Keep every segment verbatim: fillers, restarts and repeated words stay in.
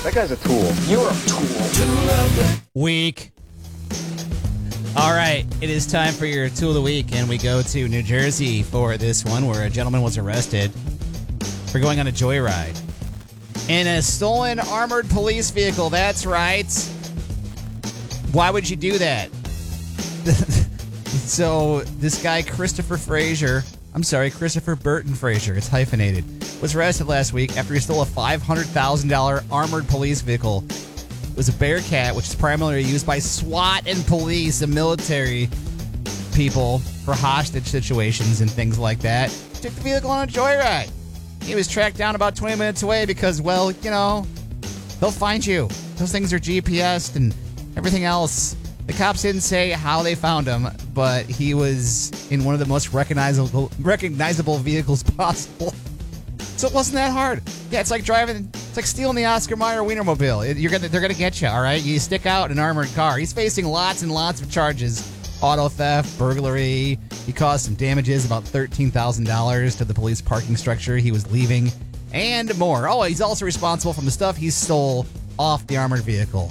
That guy's a tool. You're a tool. Week. All right, it is time for your Tool of the Week, and we go to New Jersey for this one, where a gentleman was arrested for going on a joyride in a stolen armored police vehicle. That's right. Why would you do that? So this guy, Christopher Frazier, I'm sorry, Christopher Burton Frazier, it's hyphenated, was arrested last week after he stole a five hundred thousand dollars armored police vehicle. It was a Bearcat, which is primarily used by SWAT and police and military people for hostage situations and things like that. Took the vehicle on a joyride. He was tracked down about twenty minutes away because, well, you know, they'll find you. Those things are G P S'd and everything else. The cops didn't say how they found him, but he was in one of the most recognizable recognizable vehicles possible. So it wasn't that hard. Yeah, it's like driving, it's like stealing the Oscar Mayer Wienermobile. It, you're gonna, they're gonna get you, all right? You stick out in an armored car. He's facing lots and lots of charges: auto theft, burglary. He caused some damages, about thirteen thousand dollars to the police parking structure he was leaving, and more. Oh, he's also responsible for the stuff he stole off the armored vehicle.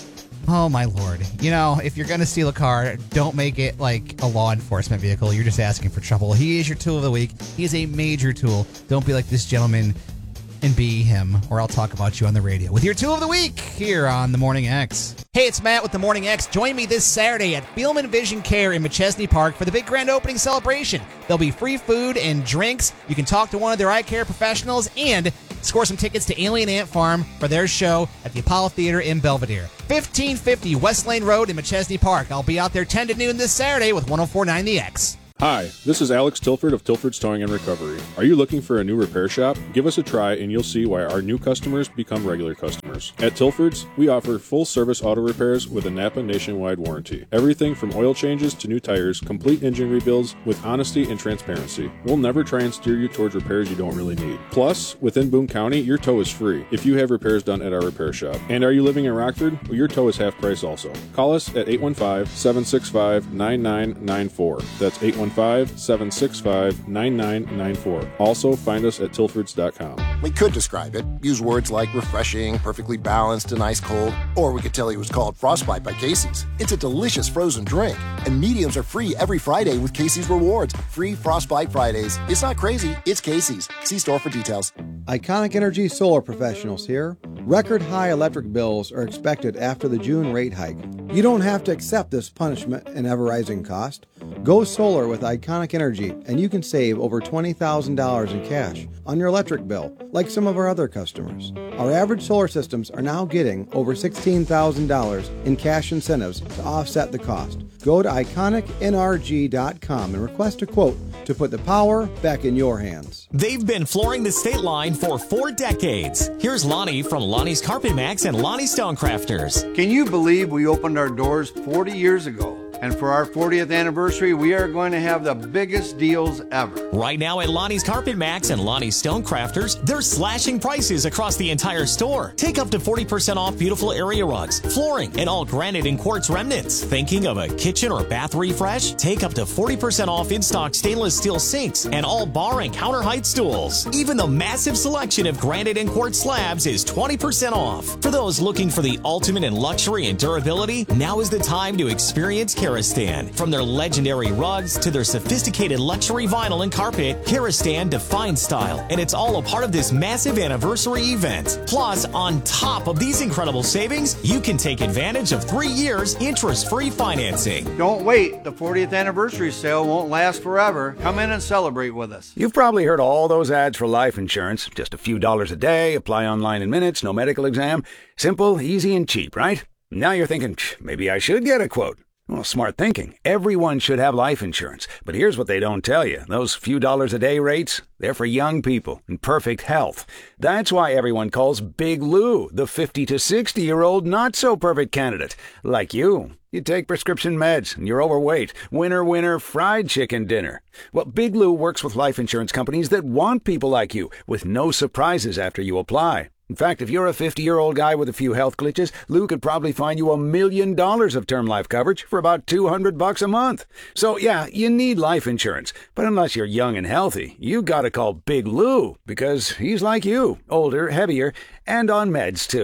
Oh, my Lord. You know, if you're going to steal a car, don't make it like a law enforcement vehicle. You're just asking for trouble. He is your tool of the week. He is a major tool. Don't be like this gentleman and be him, or I'll talk about you on the radio with your tool of the week here on The Morning X. Hey, it's Matt with The Morning X. Join me this Saturday at Fielman Vision Care in McChesney Park for the big grand opening celebration. There'll be free food and drinks. You can talk to one of their eye care professionals and score some tickets to Alien Ant Farm for their show at the Apollo Theater in Belvedere. fifteen fifty West Lane Road in McChesney Park. I'll be out there ten to noon this Saturday with one oh four point nine The X. Hi, this is Alex Tilford of Tilford's Towing and Recovery. Are you looking for a new repair shop? Give us a try and you'll see why our new customers become regular customers. At Tilford's, we offer full-service auto repairs with a Napa nationwide warranty. Everything from oil changes to new tires, complete engine rebuilds with honesty and transparency. We'll never try and steer you towards repairs you don't really need. Plus, within Boone County, your tow is free if you have repairs done at our repair shop. And are you living in Rockford? Well, your tow is half price also. Call us at eight one five, seven six five, nine nine nine four. That's eight one five, seven six five, nine nine nine four. Also, find us at tilfords dot com. We could describe it, use words like refreshing, perfectly balanced, and ice cold, or we could tell you it was called Frostbite by Casey's. It's a delicious frozen drink, and mediums are free every Friday with Casey's Rewards. Free Frostbite Fridays. It's not crazy, it's Casey's. See store for details. Iconic Energy Solar Professionals here. Record high electric bills are expected after the June rate hike. You don't have to accept this punishment and ever-rising cost. Go solar with Iconic Energy, and you can save over twenty thousand dollars in cash on your electric bill, like some of our other customers. Our average solar systems are now getting over sixteen thousand dollars in cash incentives to offset the cost. Go to iconic n r g dot com and request a quote to put the power back in your hands. They've been flooring the state line for four decades. Here's Lonnie from Lonnie's Carpet Max and Lonnie Stonecrafters. Can you believe we opened our doors forty years ago? And for our fortieth anniversary, we are going to have the biggest deals ever. Right now at Lonnie's Carpet Max and Lonnie's Stonecrafters, they're slashing prices across the entire store. Take up to forty percent off beautiful area rugs, flooring, and all granite and quartz remnants. Thinking of a kitchen or bath refresh? Take up to forty percent off in-stock stainless steel sinks and all bar and counter height stools. Even the massive selection of granite and quartz slabs is twenty percent off. For those looking for the ultimate in luxury and durability, now is the time to experience Karastan. From their legendary rugs to their sophisticated luxury vinyl and carpet, Karastan defines style, and it's all a part of this massive anniversary event. Plus, on top of these incredible savings, you can take advantage of three years interest-free financing. Don't wait. The fortieth anniversary sale won't last forever. Come in and celebrate with us. You've probably heard all those ads for life insurance. Just a few dollars a day, apply online in minutes, no medical exam. Simple, easy, and cheap, right? Now you're thinking, maybe I should get a quote. Well, smart thinking. Everyone should have life insurance. But here's what they don't tell you. Those few dollars a day rates, they're for young people in perfect health. That's why everyone calls Big Lou the fifty to sixty-year-old not-so-perfect candidate. Like you. You take prescription meds, and you're overweight. Winner, winner, fried chicken dinner. Well, Big Lou works with life insurance companies that want people like you, with no surprises after you apply. In fact, if you're a fifty-year-old guy with a few health glitches, Lou could probably find you a million dollars of term life coverage for about two hundred bucks a month. So, yeah, you need life insurance. But unless you're young and healthy, you gotta call Big Lou, because he's like you, older, heavier, and on meds, too.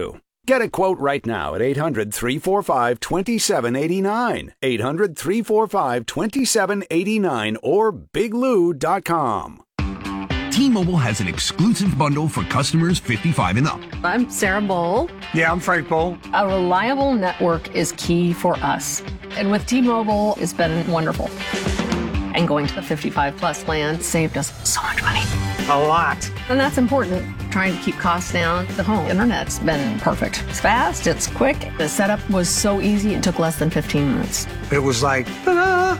Get a quote right now at eight hundred, three four five, two seven eight nine. eight hundred, three four five, two seven eight nine or big lou dot com. T-Mobile has an exclusive bundle for customers fifty-five and up. I'm Sarah Bowl. Yeah, I'm Frank Bowl. A reliable network is key for us. And with T-Mobile, it's been wonderful. And going to the fifty-five plus plan saved us so much money. A lot. And that's important. Trying to keep costs down. The home internet's been perfect. It's fast, it's quick. The setup was so easy, it took less than fifteen minutes. It was like, ta-da!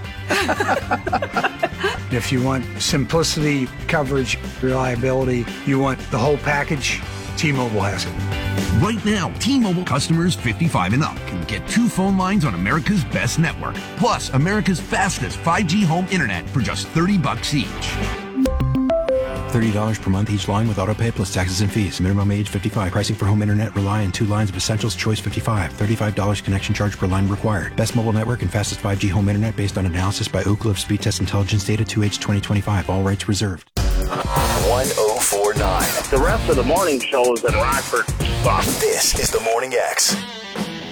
If you want simplicity, coverage, reliability, you want the whole package, T-Mobile has it. Right now, T-Mobile customers fifty-five and up can get two phone lines on America's best network, plus America's fastest five G home internet for just thirty bucks each. thirty dollars per month each line with autopay plus taxes and fees. Minimum age fifty-five. Pricing for home internet rely on two lines of Essentials Choice fifty-five. thirty-five dollars connection charge per line required. Best mobile network and fastest five G home internet based on analysis by Ookla of Speed Test Intelligence data two H twenty twenty-five. All rights reserved. one oh four point nine. The rest of the morning show is in Rockford. This is the Morning X.